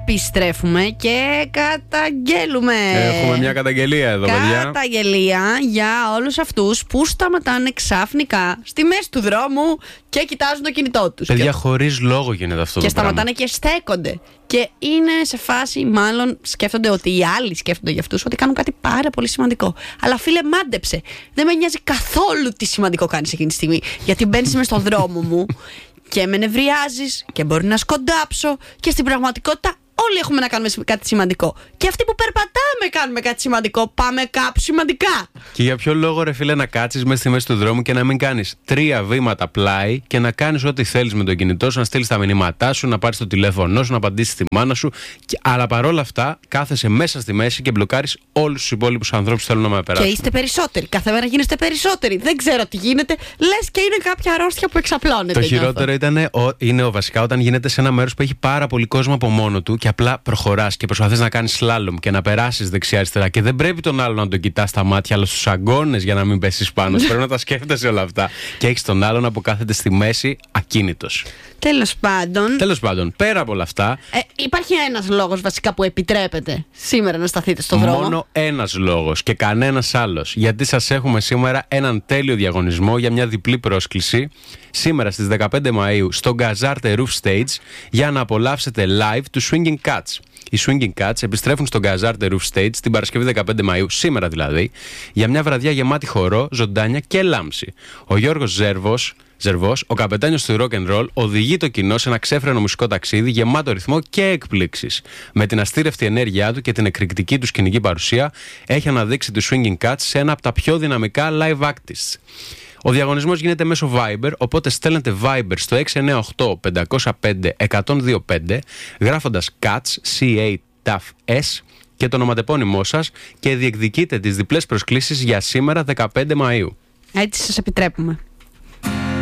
επιστρέφουμε και καταγγέλουμε. Έχουμε μια καταγγελία εδώ, παιδιά. Καταγγελία για όλους αυτούς που σταματάνε ξαφνικά στη μέση του δρόμου και κοιτάζουν το κινητό τους. Παιδιά, χωρίς λόγο γίνεται αυτό το πράγμα. Και σταματάνε και στέκονται. Και είναι σε φάση, μάλλον σκέφτονται ότι οι άλλοι σκέφτονται για αυτούς ότι κάνουν κάτι πάρα πολύ σημαντικό. Αλλά φίλε, μάντεψε. Δεν με νοιάζει καθόλου τι σημαντικό κάνεις εκείνη τη στιγμή. Γιατί μπαίνεις μες στον δρόμο μου και με νευριάζεις και μπορεί να σκοντάψω. Και στην πραγματικότητα όλοι έχουμε να κάνουμε κάτι σημαντικό. Και αυτοί που περπατάμε κάνουμε κάτι σημαντικό. Πάμε κάπου σημαντικά. Και για ποιο λόγο, ρε φίλε, να κάτσεις μέσα στη μέση του δρόμου και να μην κάνεις 3 βήματα πλάι και να κάνεις ό,τι θέλεις με τον κινητό σου, να στείλεις τα μηνύματά σου, να πάρεις το τηλέφωνό σου, να απαντήσεις στη μάνα σου. Αλλά παρόλα αυτά κάθεσαι μέσα στη μέση και μπλοκάρεις όλους τους υπόλοιπους ανθρώπους που θέλουν να με περάσουν. Και είστε περισσότεροι. Κάθε μέρα γίνεστε περισσότεροι. Δεν ξέρω τι γίνεται. Λες και είναι κάποια αρρώστια που εξαπλώνεται. Το χειρότερο είναι βασικά όταν γίνεται σε ένα μέρος που έχει πάρα πολύ κόσμο από μόνο του και απλά προχωράς και προσπαθείς να κάνεις σλάλομ και να περάσεις δεξιά-αριστερά και δεν πρέπει τον άλλον να τον κοιτάς στα μάτια, αλλά στους αγκώνες για να μην πέσεις πάνω. Πρέπει να τα σκέφτεσαι όλα αυτά. Και έχεις τον άλλον που κάθεται στη μέση ακίνητος. Τέλος πάντων, πέρα από όλα αυτά. Υπάρχει ένας λόγος βασικά που επιτρέπεται σήμερα να σταθείτε στον δρόμο. Μόνο ένας λόγος και κανένας άλλος. Γιατί σας έχουμε σήμερα έναν τέλειο διαγωνισμό για μια διπλή πρόσκληση. Σήμερα στις 15 Μαΐου στο Gazarte Roof Stage για να απολαύσετε live του Swinging Cats. Οι Swinging Cats επιστρέφουν στο Gazarte Roof Stage την Παρασκευή 15 Μαΐου, σήμερα δηλαδή, για μια βραδιά γεμάτη χορό, ζωντάνια και λάμψη. Ο Γιώργος Ζερβός, ο καπετάνιος του rock and roll, οδηγεί το κοινό σε ένα ξέφρενο μουσικό ταξίδι γεμάτο ρυθμό και εκπλήξεις. Με την αστήρευτη ενέργειά του και την εκρηκτική του σκηνική παρουσία, έχει αναδείξει τους Swinging Cats σε ένα από τα πιο δυναμικά live artists. Ο διαγωνισμός γίνεται μέσω Viber, οπότε στέλνετε Viber στο 698-505-1025 γράφοντας CATS, C-A-T-A-F-S και το ονοματεπώνυμό σας και διεκδικείτε τις διπλές προσκλήσεις για σήμερα 15 Μαΐου. Έτσι σας επιτρέπουμε.